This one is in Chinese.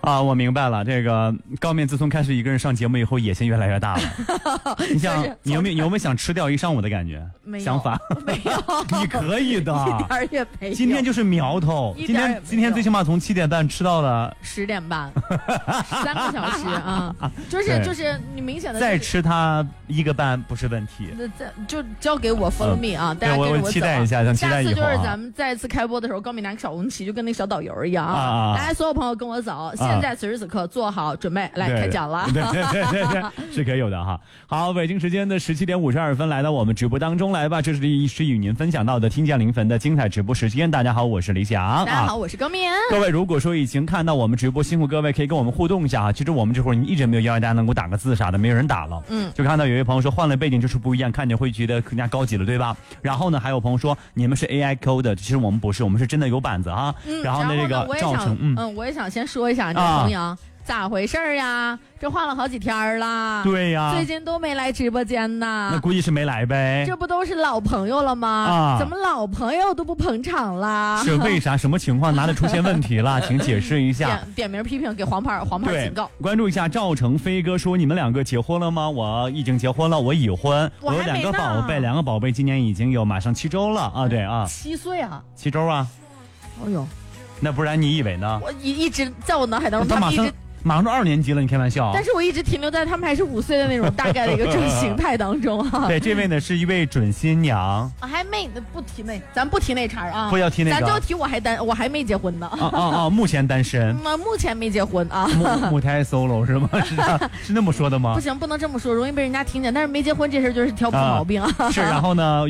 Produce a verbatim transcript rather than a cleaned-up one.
啊，我明白了。这个高面自从开始一个人上节目以后，野心越来越大了。你想，你有没有你有没有想吃掉一上午的感觉？ 没有想法没有， 你可以的， 一点也没有。 今天就是苗头，今天今天最起码从七点半吃到了十点半，三个小时啊，就是就是你明显的、就是、 再吃它一个半不是问题。 那再就交给我 follow me 啊，嗯、大家跟着我走、啊。 我期待一下，想期待以后、啊。 下次就是咱们再次开播的时候，高敏拿个小红旗，就跟那个小导游一样啊。 啊大家所有朋友跟我走，啊、现在此时此刻做好准备来开讲了。 对对对对对，是可以有的哈。好，北京时间的十七点五十二分，来到我们直播当中来吧。这是一时与您分享到的听见临汾的精彩直播时间。大家好，我是李想。 大家好，我是高敏。 各位，如果说已经看到我们直播，辛苦各位可以跟我们互动一下啊。其实我们这会儿一直没有要求大家能够打个字啥的，没有人打了。嗯，就看到有位朋友说换了背景就是不一样，看着会觉得更加高级了，对吧？然后呢，还有朋友说你们是 A I 抠的，其实我们不是，我们是真的有板子哈。 嗯， 然后呢，这个赵成， 嗯嗯，我也想先说一下这弘扬。啊咋回事呀？这换了好几天了。 对呀， 最近都没来直播间呢。 那估计是没来呗。 这不都是老朋友了吗？啊，怎么老朋友都不捧场了？ 是为啥？什么情况？哪里出现问题了？请解释一下。 点, 点名批评，给黄牌黄牌警告。 关注一下赵成飞哥说：“你们两个结婚了吗？我已经结婚了，我已婚， 我有两个宝贝，两个宝贝今年已经有马上七周了啊！对啊， 七岁啊， 七周啊。 哦呦， 那不然你以为呢？ 我一一直在我脑海当中， 他们一直。”马上都二年级了，你开玩笑？ 但是我一直停留在他们还是五岁的那种大概的一个这种形态当中啊。 对，这位呢是一位准新娘。 我还没不提那，咱不提那茬啊， 不要提那个， 咱就提我还单，我还没结婚呢。 啊啊啊！目前单身。 嗯，目前没结婚啊。 母母胎 solo 是吗？是是那么说的吗？ 不行，不能这么说，容易被人家听见。但是没结婚这事就是挑不出毛病啊。 啊是，然后呢？